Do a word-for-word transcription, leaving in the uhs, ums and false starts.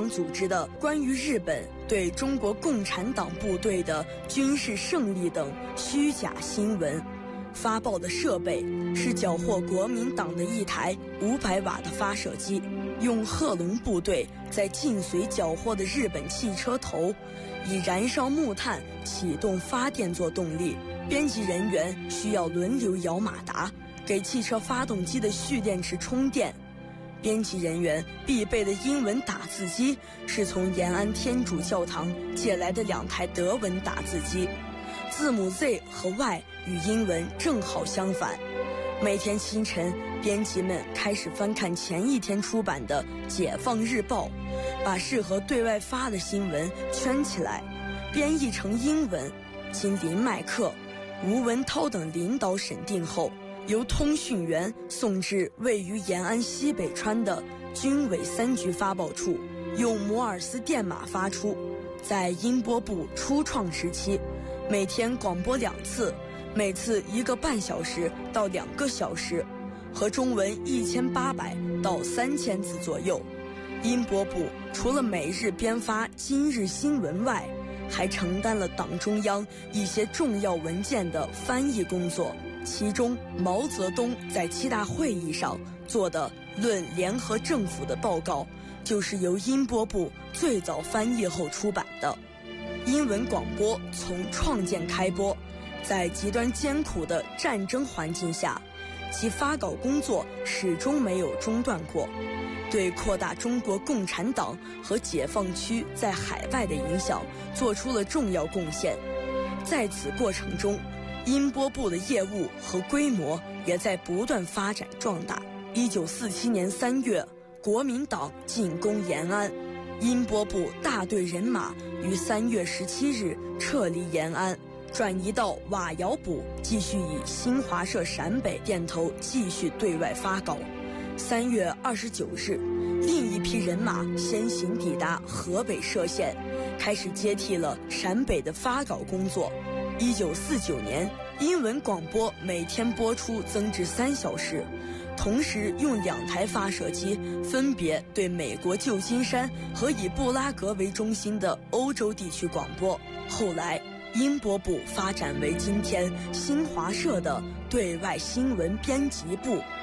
党组织的关于日本对中国共产党部队的军事胜利等虚假新闻。发报的设备是缴获国民党的一台五百瓦的发射机，用贺龙部队在晋绥缴获的日本汽车头，以燃烧木炭启动发电做动力。编辑人员需要轮流摇马达，给汽车发动机的蓄电池充电。编辑人员必备的英文打字机是从延安天主教堂借来的两台德文打字机，字母 Z 和 Y 与英文正好相反。每天清晨，编辑们开始翻看前一天出版的《解放日报》，把适合对外发的新闻圈起来，编译成英文，经林麦克、吴文涛等领导审定后，由通讯员送至位于延安西北川的军委三局发报处，用摩尔斯电码发出。在音波部初创时期，每天广播两次，每次一个半小时到两个小时，和中文一千八百到三千字左右。音波部除了每日编发今日新闻外，还承担了党中央一些重要文件的翻译工作。其中毛泽东在七大会议上做的《论联合政府》的报告，就是由音波部最早翻译后出版的。英文广播从创建开播，在极端艰苦的战争环境下，其发稿工作始终没有中断过，对扩大中国共产党和解放区在海外的影响做出了重要贡献。在此过程中，音波部的业务和规模也在不断发展壮大。一九四七年三月，国民党进攻延安，音波部大队人马于三月十七日撤离延安，转移到瓦窑堡，继续以新华社陕北电头继续对外发稿。三月二十九日，另一批人马先行抵达河北涉县，开始接替了陕北的发稿工作。一九四九年，英文广播每天播出增至三小时，同时用两台发射机分别对美国旧金山和以布拉格为中心的欧洲地区广播。后来，音波部发展为今天新华社的对外新闻编辑部。